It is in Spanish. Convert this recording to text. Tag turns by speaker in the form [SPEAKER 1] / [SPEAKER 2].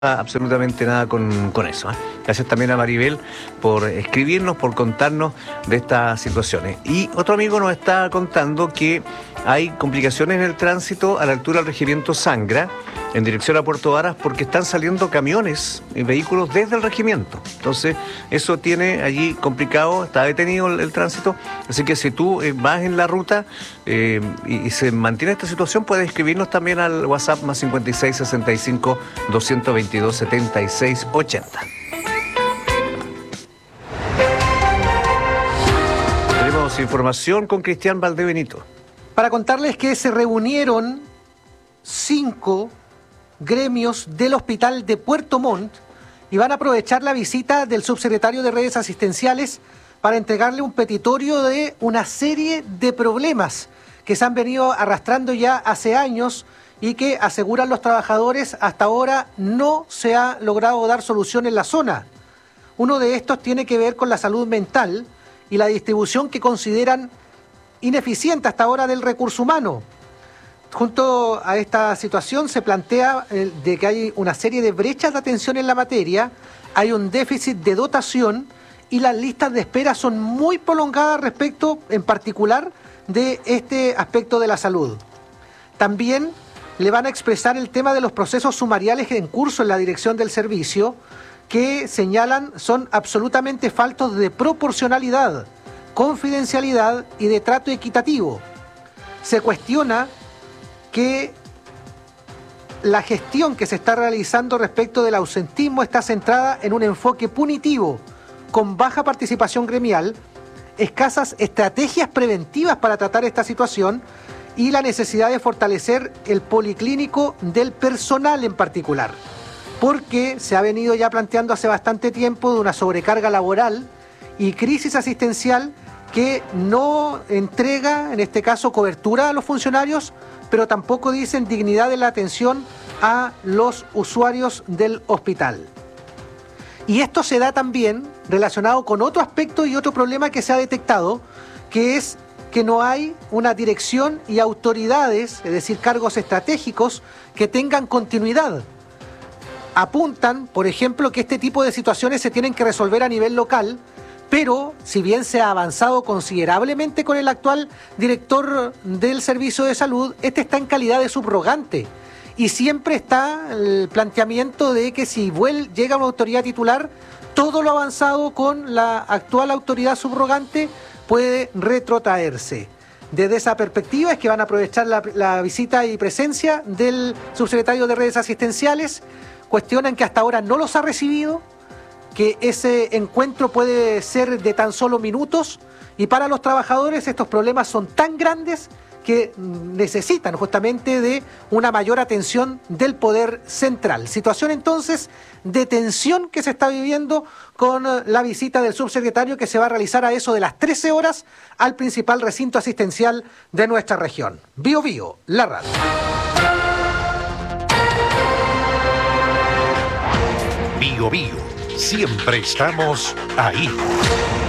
[SPEAKER 1] absolutamente nada con eso. Gracias también a Maribel por escribirnos, por contarnos de estas situaciones. Y otro amigo nos está contando que hay complicaciones en el tránsito a la altura del regimiento Sangra, en dirección a Puerto Varas, porque están saliendo camiones y vehículos desde el regimiento. Entonces, eso tiene allí complicado, está detenido el tránsito. Así que si tú vas en la ruta y se mantiene esta situación, puedes escribirnos también al WhatsApp más 56 65 222 76 80. Tenemos información con Cristian Valdebenito.
[SPEAKER 2] Para contarles que se reunieron 5 gremios del hospital de Puerto Montt y van a aprovechar la visita del subsecretario de redes asistenciales para entregarle un petitorio de una serie de problemas que se han venido arrastrando ya hace años y que, aseguran los trabajadores, hasta ahora no se ha logrado dar solución en la zona. Uno de estos tiene que ver con la salud mental y la distribución que consideran ineficiente hasta ahora del recurso humano. Junto a esta situación se plantea de que hay una serie de brechas de atención en la materia, hay un déficit de dotación y las listas de espera son muy prolongadas respecto, en particular, de este aspecto de la salud. También le van a expresar el tema de los procesos sumariales en curso en la dirección del servicio, que señalan son absolutamente faltos de proporcionalidad, confidencialidad y de trato equitativo. Se cuestiona que la gestión que se está realizando respecto del ausentismo está centrada en un enfoque punitivo, con baja participación gremial, escasas estrategias preventivas para tratar esta situación y la necesidad de fortalecer el policlínico del personal en particular, porque se ha venido ya planteando hace bastante tiempo de una sobrecarga laboral y crisis asistencial que no entrega, en este caso, cobertura a los funcionarios, pero tampoco dicen dignidad de la atención a los usuarios del hospital. Y esto se da también relacionado con otro aspecto y otro problema que se ha detectado, que es que no hay una dirección y autoridades, es decir, cargos estratégicos, que tengan continuidad. Apuntan, por ejemplo, que este tipo de situaciones se tienen que resolver a nivel local, pero si bien se ha avanzado considerablemente con el actual director del Servicio de Salud, este está en calidad de subrogante. Y siempre está el planteamiento de que si llega una autoridad titular, todo lo avanzado con la actual autoridad subrogante puede retrotraerse. Desde esa perspectiva es que van a aprovechar la visita y presencia del subsecretario de redes asistenciales. Cuestionan que hasta ahora no los ha recibido, que ese encuentro puede ser de tan solo minutos, y para los trabajadores estos problemas son tan grandes que necesitan justamente de una mayor atención del poder central. Situación entonces de tensión que se está viviendo con la visita del subsecretario, que se va a realizar a eso de las 13 horas al principal recinto asistencial de nuestra región. Bio Bio, la radio.
[SPEAKER 3] Bio Bio, siempre estamos ahí.